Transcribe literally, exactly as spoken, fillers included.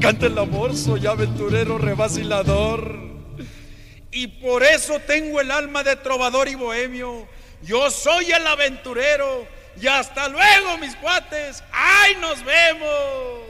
canta el amor, soy aventurero revacilador. Y por eso tengo el alma de trovador y bohemio. Yo soy el aventurero. Y hasta luego, mis cuates. ¡Ay, nos vemos!